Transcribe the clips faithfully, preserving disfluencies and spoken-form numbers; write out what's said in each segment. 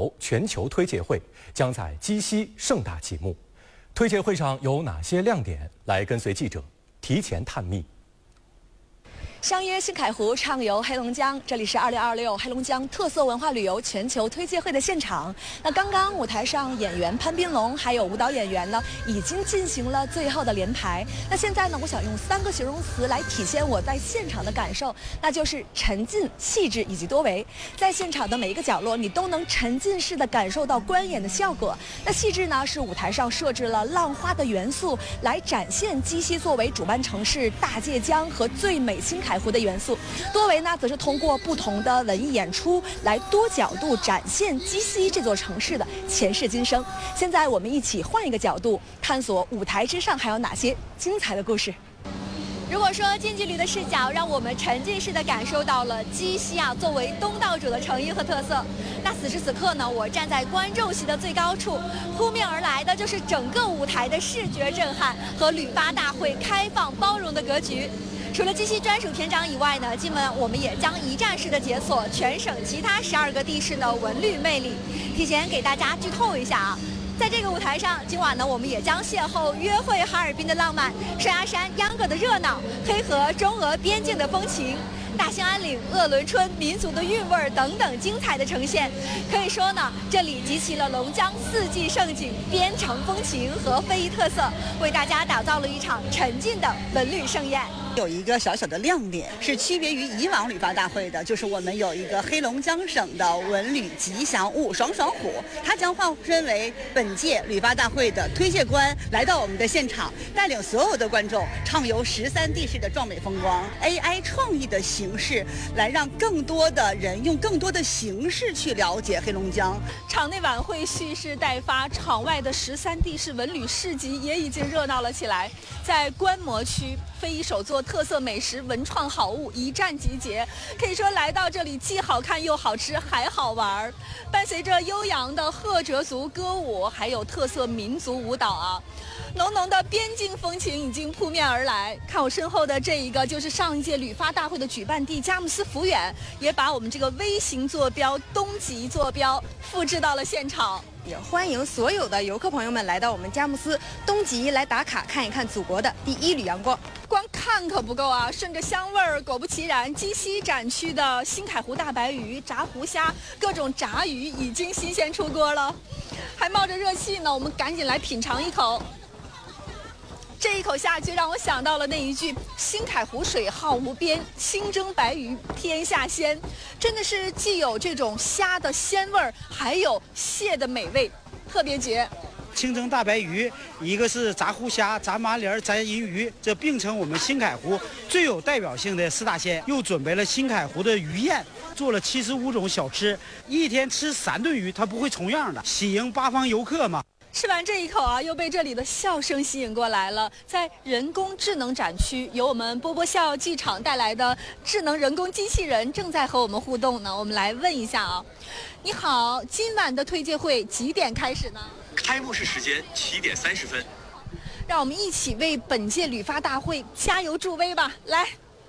游全球推介会将在鸡西盛大启幕。推介会上有哪些亮点？来跟随记者提前探秘。 相约新凯湖，畅游黑龙江，这里是二零二六黑龙江特色文化旅游全球推介会的现场。那刚刚舞台上演员潘斌龙还有舞蹈演员呢，已经进行了最后的连排。那现在呢，我想用三个形容词来体现我在现场的感受，那就是沉浸、细致以及多维。在现场的每一个角落，你都能沉浸式的感受到观演的效果。那细致呢，是舞台上设置了浪花的元素，来展现鸡西作为主办城市大界江和最美新凯湖的元素。多维呢，则是通过不同的文艺演出来多角度展现鸡西这座城市的前世今生。现在我们一起换一个角度，探索舞台之上还有哪些精彩的故事。如果说近距离的视角让我们沉浸式的感受到了鸡西啊作为东道主的诚意和特色，那此时此刻呢，我站在观众席的最高处，扑面而来的就是整个舞台的视觉震撼和旅发大会开放包容的格局。除了鸡西专属篇章以外呢，今晚我们也将一站式的解锁全省其他十二个地市的文旅魅力。提前给大家剧透一下啊，在这个舞台上，今晚呢，我们也将邂逅约会哈尔滨的浪漫、双鸭山秧歌的热闹、黑河中俄边境的风情、大兴安岭鄂伦春民族的韵味等等精彩的呈现。可以说呢，这里集齐了龙江四季盛景、边城风情和非遗特色，为大家打造了一场沉浸的文旅盛宴。 有一个小小的亮点是区别于以往旅发大会的，就是我们有一个黑龙江省的文旅吉祥物爽爽虎，它将化身为本届旅发大会的推介官，来到我们的现场，带领所有的观众畅游十三地市的壮美风光。A I 创意的形式来让更多的人用更多的形式去了解黑龙江。 场内晚会蓄势待发，场外的十三地市文旅市集也已经热闹了起来。在观摩区，非遗手作特色美食、文创好物一站集结，可以说来到这里既好看又好吃还好玩。伴随着悠扬的赫哲族歌舞，还有特色民族舞蹈啊，浓浓的边境风情已经扑面而来。看我身后的这一个，就是上一届旅发大会的举办地佳木斯抚远，也把我们这个微型坐标东极坐标复制到了现场。 也欢迎所有的游客朋友们来到我们佳木斯东极来打卡，看一看祖国的第一缕阳光。 光看可不够啊，顺着香味儿，果不其然，鸡西展区的新凯湖大白鱼、炸湖虾、各种炸鱼已经新鲜出锅了，还冒着热气呢。我们赶紧来品尝一口。这一口下去，让我想到了那一句“新凯湖水浩无边，清蒸白鱼天下鲜”，真的是既有这种虾的鲜味儿，还有蟹的美味，特别绝。 清蒸大白鱼，一个是炸湖虾、炸麻莲、炸银鱼，这并称我们新凯湖最有代表性的四大鲜。又准备了新凯湖的鱼宴，做了七十五种小吃，一天吃三顿鱼，它不会重样的，喜迎八方游客嘛。 吃完这一口啊，又被这里的笑声吸引过来了。在人工智能展区，由我们波波笑剧场带来的智能人工机器人正在和我们互动呢。我们来问一下啊，你好，今晚的推介会几点开始呢？ 开幕式时间七点三十分。 让我们一起为本届旅发大会加油助威吧！来，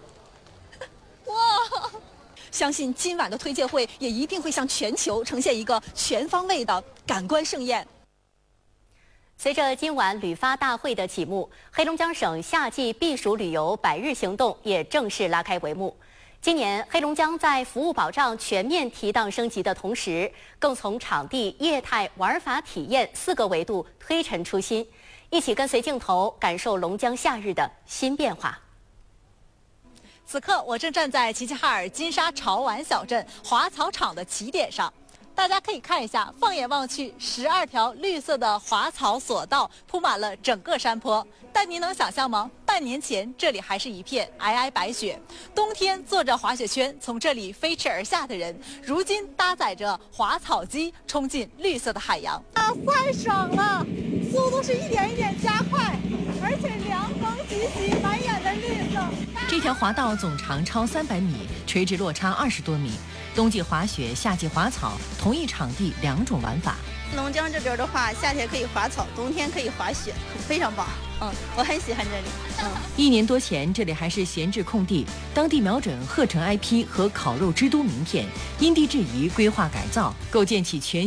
哇！相信今晚的推介会也一定会向全球呈现一个全方位的感官盛宴。 随着今晚旅发大会的启幕，黑龙江省夏季避暑旅游百日行动也正式拉开帷幕。今年，黑龙江在服务保障全面提档升级的同时，更从场地、业态、玩法体验四个维度推陈出新，一起跟随镜头感受龙江夏日的新变化。 此刻，我正站在齐齐哈尔金沙潮玩小镇滑草场的起点上。大家可以看一下，放眼望去，十二条绿色的滑草索道铺满了整个山坡。但您能想象吗？半年前这里还是一片皑皑白雪，冬天坐着滑雪圈从这里飞驰而下的人，如今搭载着滑草机冲进绿色的海洋。啊，太爽了！速度是一点一点加快，而且凉风习习，满眼的绿色。 这条滑道总长超三百米，垂直落差二十多米。冬季滑雪，夏季滑草，同一场地两种玩法。 龙江这边的话，夏天可以滑草，冬天可以滑雪，非常棒。嗯，我很喜欢这里。嗯， 一年多前，这里还是闲置空地，当地瞄准鹤城 I P 和烤肉之都名片，因地制宜规划改造，构建起全